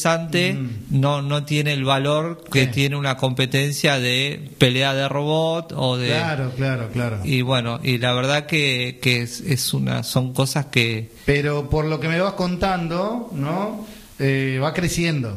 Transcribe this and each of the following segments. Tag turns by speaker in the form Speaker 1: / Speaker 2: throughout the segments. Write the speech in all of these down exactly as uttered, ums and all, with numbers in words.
Speaker 1: Mm. no no tiene el valor que
Speaker 2: ¿Qué?
Speaker 1: tiene una competencia de pelea de robot o de
Speaker 2: Claro, claro, claro.
Speaker 1: y bueno, y la verdad que, que es, es una son cosas que
Speaker 2: Pero por lo que me vas contando, ¿no? Eh, va creciendo.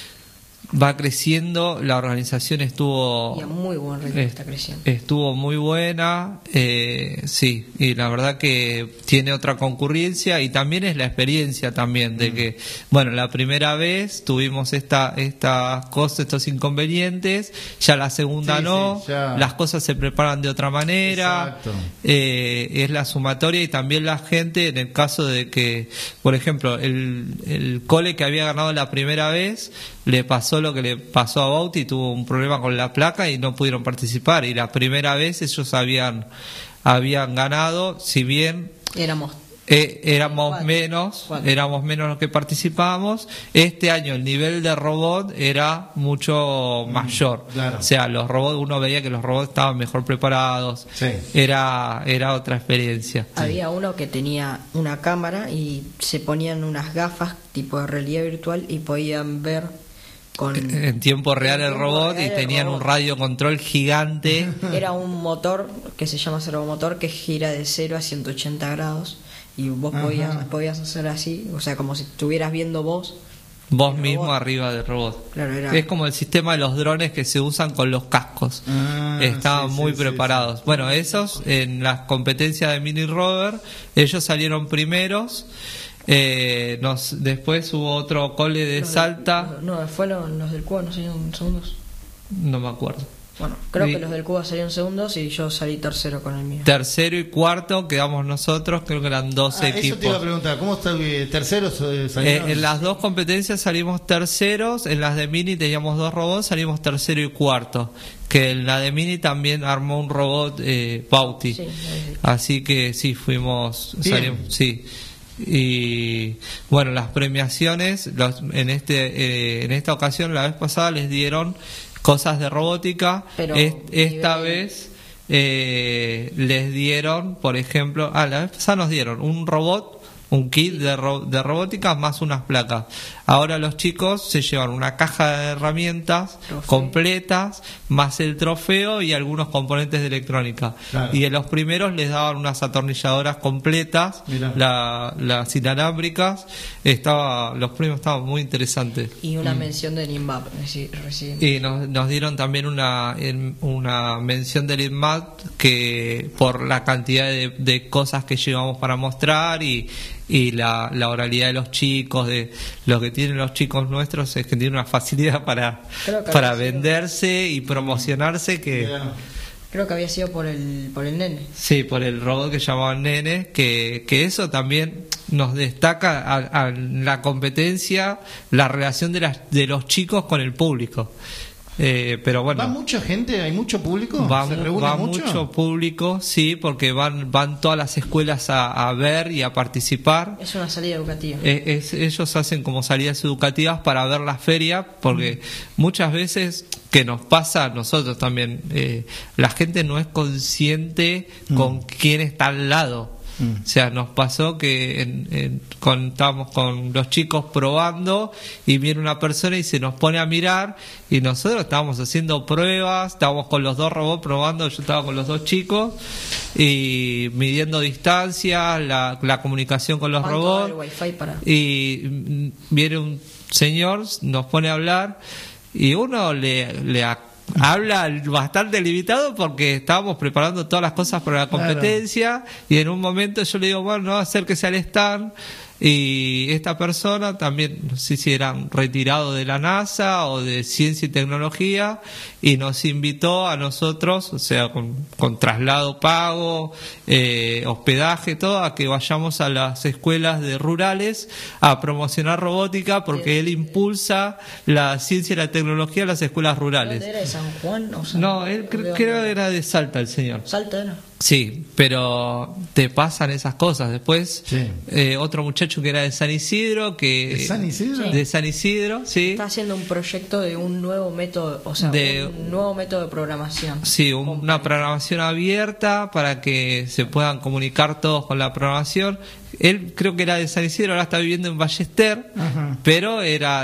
Speaker 1: va creciendo, la organización estuvo
Speaker 3: Y a muy buen ritmo
Speaker 1: est-
Speaker 3: está creciendo.
Speaker 1: estuvo muy buena, eh, sí, y la verdad que tiene otra concurrencia y también es la experiencia también de
Speaker 2: Mm.
Speaker 1: que, bueno, la primera vez tuvimos esta estas cosas, estos inconvenientes, ya la segunda
Speaker 2: Sí,
Speaker 1: no,
Speaker 2: sí, ya.
Speaker 1: las cosas se preparan de otra manera,
Speaker 2: Exacto.
Speaker 1: eh, es la sumatoria y también la gente en el caso de que, por ejemplo, el, el cole que había ganado la primera vez le pasó lo que le pasó a Bauti, tuvo un problema con la placa y no pudieron participar, y la primera vez ellos habían habían ganado, si bien
Speaker 3: Éramos
Speaker 1: eh, éramos
Speaker 3: Cuatro.
Speaker 1: menos
Speaker 3: Cuatro.
Speaker 1: éramos menos los que participábamos. Este año el nivel de robot era mucho mayor,
Speaker 2: claro.
Speaker 1: o sea, los robots, uno veía que los robots estaban mejor preparados,
Speaker 2: Sí.
Speaker 1: era era otra experiencia.
Speaker 3: Había uno que tenía una cámara y se ponían unas gafas tipo de realidad virtual y podían ver con...
Speaker 1: En tiempo real
Speaker 3: en
Speaker 1: el
Speaker 3: tiempo
Speaker 1: robot
Speaker 3: real
Speaker 1: y
Speaker 3: el
Speaker 1: tenían un
Speaker 3: robot.
Speaker 1: radio control gigante.
Speaker 3: Era un motor que se llama servomotor que gira de cero a ciento ochenta grados y vos
Speaker 2: Ajá.
Speaker 3: podías, podías hacer así, o sea, como si estuvieras viendo vos.
Speaker 1: Vos
Speaker 3: El
Speaker 1: mismo
Speaker 3: robot.
Speaker 1: arriba del robot.
Speaker 3: Claro, era...
Speaker 1: Es como el sistema de los drones que se usan con los cascos.
Speaker 2: Ah,
Speaker 1: Estaban
Speaker 2: sí,
Speaker 1: muy
Speaker 2: sí, sí,
Speaker 1: preparados.
Speaker 2: sí.
Speaker 1: Bueno, esos en las competencias de Mini Rover, ellos salieron primeros. Eh, nos, después hubo otro cole de
Speaker 3: los de-
Speaker 1: Salta,
Speaker 3: No, no, fue lo- los del Cuba, no salieron segundos.
Speaker 1: no me acuerdo.
Speaker 3: Bueno, creo
Speaker 1: Y-
Speaker 3: que los del Cuba salieron segundos y yo salí tercero con el mío.
Speaker 1: Tercero y cuarto quedamos nosotros, creo que eran doce
Speaker 2: Ah, eso
Speaker 1: equipos.
Speaker 2: te iba a preguntar, ¿cómo está eh, terceros eh,
Speaker 1: Eh,
Speaker 2: salieron?
Speaker 1: en las dos competencias salimos terceros, en las de Mini teníamos dos robots, salimos tercero y cuarto. Que en la de Mini también armó un robot eh, Bauti.
Speaker 3: Sí, sí.
Speaker 1: Así que sí, fuimos,
Speaker 2: Bien.
Speaker 1: salimos, sí. Y bueno, las premiaciones, los, en este eh, en esta ocasión, la vez pasada les dieron cosas de robótica.
Speaker 3: Pero
Speaker 1: Es- esta
Speaker 3: nivel-
Speaker 1: vez eh, les dieron, por ejemplo, ah, la vez pasada nos dieron un robot, un kit de, ro- de robótica más unas placas. Ahora los chicos se llevan una caja de herramientas
Speaker 3: Trofeo.
Speaker 1: completas, más el trofeo y algunos componentes de electrónica.
Speaker 2: Claro.
Speaker 1: Y en los primeros les daban unas atornilladoras completas,
Speaker 2: Mirá.
Speaker 1: la- las inalámbricas. Estaba, los premios estaban muy interesantes.
Speaker 3: Y una mención de Nimbap recién.
Speaker 1: Y nos, nos dieron también una en- una mención del I N M A T que por la cantidad de, de cosas que llevamos para mostrar y, y la, la oralidad de los chicos, de lo que tienen los chicos nuestros es que tienen una facilidad para,
Speaker 3: Creo que
Speaker 1: para
Speaker 3: había sido-
Speaker 1: venderse y promocionarse que...
Speaker 2: Mirá.
Speaker 3: Creo que había sido por el por el nene.
Speaker 1: Sí, por el robot que llamaban Nene, que, que eso también nos destaca a, a la competencia, la relación de, las, de los chicos con el público. Eh, pero bueno,
Speaker 2: ¿Va mucha gente? ¿Hay mucho público?
Speaker 1: va,
Speaker 2: ¿Se
Speaker 1: mu-
Speaker 2: reúne
Speaker 1: va
Speaker 2: mucho?
Speaker 1: mucho público, sí, porque van van todas las escuelas a, a ver y a participar.
Speaker 3: Es una salida educativa.
Speaker 1: Eh, es- ellos hacen como salidas educativas para ver la feria, porque muchas veces que nos pasa a nosotros también, eh, la gente no es consciente con quién está al lado.
Speaker 2: Mm.
Speaker 1: O sea, nos pasó que en, en- con, estábamos con los chicos probando y viene una persona y se nos pone a mirar y nosotros estábamos haciendo pruebas, estábamos con los dos robots probando, yo estaba con los dos chicos y midiendo distancia, la, la comunicación con los
Speaker 3: ¿Cuánto
Speaker 1: robots.
Speaker 3: da el wifi para?
Speaker 1: Y mm, viene un señor, nos pone a hablar y uno le, le a- habla bastante limitado porque estábamos preparando todas las cosas para la
Speaker 2: Claro.
Speaker 1: competencia y en un momento yo le digo, bueno, no, acérquese al stand. Y esta persona también, no sé si eran retirados de la NASA o de Ciencia y Tecnología, y nos invitó a nosotros, o sea, con, con traslado pago, eh, hospedaje, todo, a que vayamos a las escuelas de rurales a promocionar robótica, porque él impulsa la ciencia y la tecnología en las escuelas rurales.
Speaker 3: ¿Dónde era? ¿De San Juan? O sea,
Speaker 1: No, él cre-
Speaker 3: ¿de
Speaker 1: creo
Speaker 3: dónde
Speaker 1: que era de Salta el señor.
Speaker 3: Salta era.
Speaker 1: Sí, pero te pasan esas cosas. Después,
Speaker 2: Sí.
Speaker 1: eh, otro muchacho que era de San Isidro, que
Speaker 2: ¿De San Isidro?
Speaker 1: de San Isidro, sí,
Speaker 3: Está haciendo un proyecto de un nuevo método, o sea,
Speaker 1: De-
Speaker 3: un nuevo método de programación.
Speaker 1: sí, un- una programación abierta para que se puedan comunicar todos con la programación. Él creo que era de San Isidro, ahora está viviendo en Ballester,
Speaker 2: Ajá.
Speaker 1: pero era